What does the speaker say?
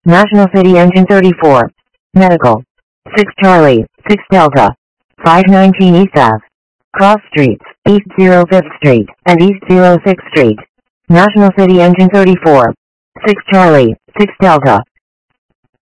National City Engine 34. Medical. 6 Charlie, 6 Delta. 519 East Ave. Cross Streets, East 05th Street, and East 06th Street. National City Engine 34. 6 Charlie, 6 Delta.